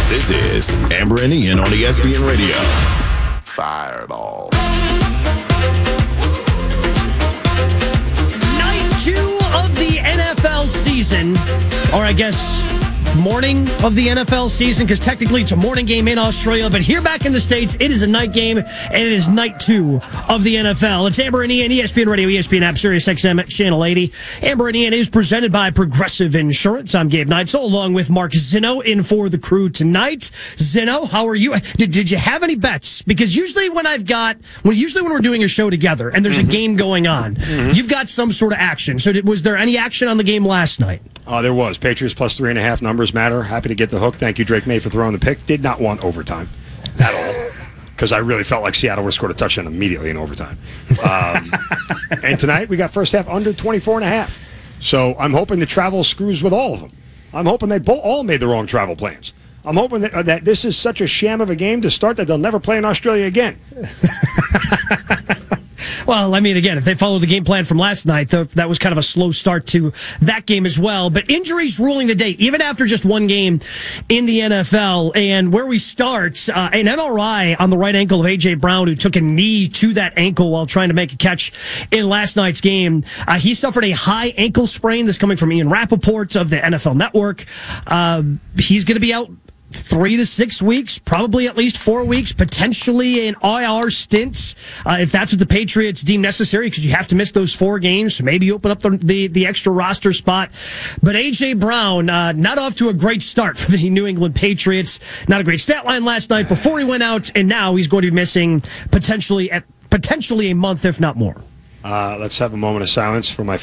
This is Amber and Ian on ESPN Radio. Fireball. Night 2 of the NFL season, or I guess morning of the NFL season, because technically it's a morning game in Australia, but here back in the States, it is a night game, and it is night 2 of the NFL. It's Amber and Ian, ESPN Radio, ESPN app, Sirius XM, Channel 80. Amber and Ian is presented by Progressive Insurance. I'm Gabe Neitzel, along with Mark Zinno, in for the crew tonight. Zinno, how are you? Did you have any bets? Because usually when we're doing a show together and there's a game going on, you've got some sort of action. So was there any action on the game last night? There was. Patriots plus 3.5 numbers matter. Happy to get the hook. Thank you, Drake May, for throwing the pick. Did not want overtime at all, because I really felt like Seattle would have scored a touchdown immediately in overtime. And tonight we got first half under 24.5. So I'm hoping the travel screws with all of them. I'm hoping they all made the wrong travel plans. I'm hoping that this is such a sham of a game to start that they'll never play in Australia again. Well, I mean, again, if they follow the game plan from last night, that was kind of a slow start to that game as well. But injuries ruling the day, even after just one game in the NFL. And where we start, an MRI on the right ankle of A.J. Brown, who took a knee to that ankle while trying to make a catch in last night's game. He suffered a high ankle sprain. This coming from Ian Rappaport of the NFL Network. He's going to be out 3 to 6 weeks, probably at least 4 weeks, potentially an IR stint, if that's what the Patriots deem necessary, because you have to miss those 4 games. So maybe open up the extra roster spot. But A.J. Brown, not off to a great start for the New England Patriots. Not a great stat line last night before he went out, and now he's going to be missing potentially a month, if not more. Let's have a moment of silence for my